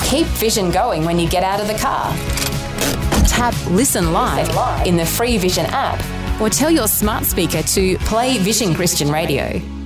keep Vision going when you get out of the car. Tap Listen Live in the free Vision app or tell your smart speaker to play Vision Christian Radio.